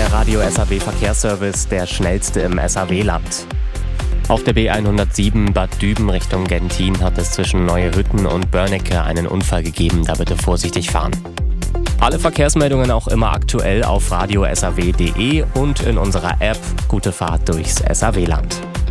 der Radio SAW Verkehrsservice, der schnellste im SAW-Land. Auf der B107 Bad Düben Richtung Gentin hat es zwischen Neue Hütten und Börnecke einen Unfall gegeben, da bitte vorsichtig fahren. Alle Verkehrsmeldungen auch immer aktuell auf radiosaw.de und in unserer App. Gute Fahrt durchs SAW-Land.